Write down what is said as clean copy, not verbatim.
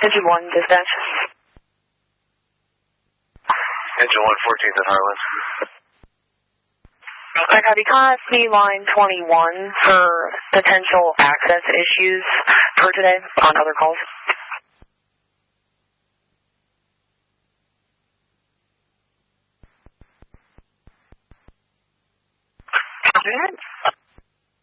Engine 1, dispatch. Engine 1, 14th at Harlan. I copy. Contact me line 21 for potential access issues for today on other calls. Good.